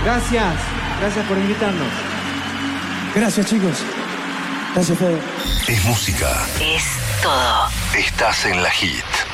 Gracias. Gracias por invitarnos. Gracias, chicos. Gracias, Fede. Es música. Es todo. Estás en la hit.